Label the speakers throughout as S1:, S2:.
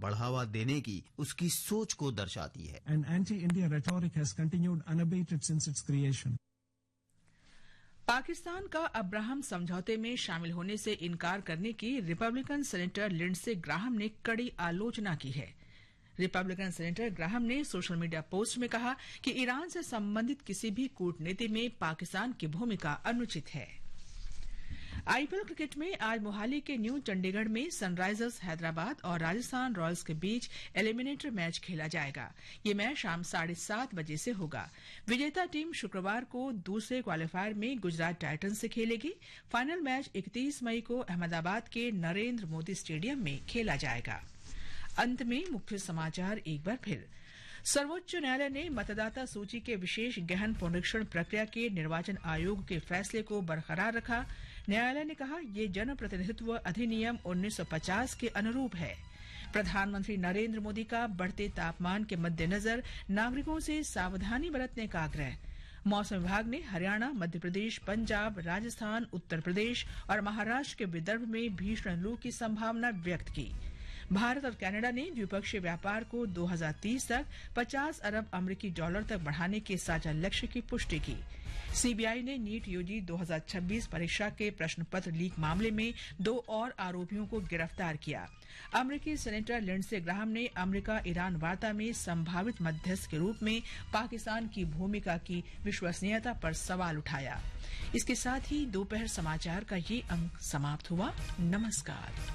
S1: बढ़ावा देने की उसकी सोच को दर्शाती है।
S2: And anti-India rhetoric has continued unabated since its creation.
S3: Pakistan का अब्राहम समझौते में शामिल होने से इनकार करने की रिपब्लिकन सेनेटर लिंडसे ग्राहम ने कड़ी आलोचना की है। रिपब्लिकन सेनेटर ग्राहम ने सोशल मीडिया पोस्ट में कहा कि ईरान से संबंधित किसी भी कूटनीति में पाकिस्तान की भूमिका अनुचित है। आईपीएल क्रिकेट में आज मोहाली के न्यू चंडीगढ़ में सनराइजर्स हैदराबाद और राजस्थान रॉयल्स के बीच एलिमिनेटर मैच खेला जाएगा। ये मैच शाम 7:30 बजे से होगा। विजेता टीम शुक्रवार को दूसरे क्वालीफायर में गुजरात टाइटंस से खेलेगी। फाइनल मैच 31 मई को अहमदाबाद के नरेंद्र मोदी स्टेडियम में खेला जाएगा। अंत में मुख्य समाचार एक बार फिर। सर्वोच्च न्यायालय ने मतदाता सूची के विशेष गहन पुनरीक्षण प्रक्रिया के निर्वाचन आयोग के फैसले को बरकरार रखा। न्यायालय ने कहा यह जनप्रतिनिधित्व अधिनियम 1950 के अनुरूप है। प्रधानमंत्री नरेंद्र मोदी का बढ़ते तापमान के मद्देनजर नागरिकों से सावधानी बरतने का आग्रह। मौसम विभाग ने हरियाणा, मध्य प्रदेश, पंजाब, राजस्थान, उत्तर प्रदेश और महाराष्ट्र के विदर्भ में भीषण लू की संभावना व्यक्त की। भारत और कनाडा ने द्विपक्षीय व्यापार को 2030 तक 50 अरब अमेरिकी डॉलर तक बढ़ाने के साझा लक्ष्य की पुष्टि की। सीबीआई ने नीट यूजी 2026 परीक्षा के प्रश्न पत्र लीक मामले में 2 और आरोपियों को गिरफ्तार किया। अमेरिकी सेनेटर लिंडसे ग्राहम ने अमेरिका ईरान वार्ता में संभावित मध्यस्थ के रूप में पाकिस्तान की भूमिका की विश्वसनीयता पर सवाल उठाया। इसके साथ ही दोपहर समाचार का ये अंक समाप्त हुआ। नमस्कार।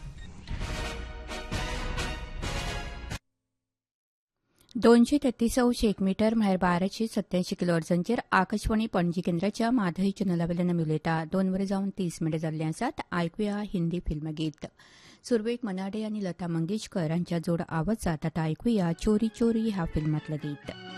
S4: 233 मीटर म्हळ्यार 1287 किलोहर्ट्झांचेर आकाशवाणी पणजी केंद्राच्या माधवी चॅनलावेल्यान आमी उलयता। 2:30 जाल्ले आसात। आयकुया हिंदी फिल्म गीत। सुरवेक मनाडे आनी लता मंगेशकर हांच्या जोड आवाजात आतां आयकुया चोरी चोरी ह्या फिल्मांतलें गीत।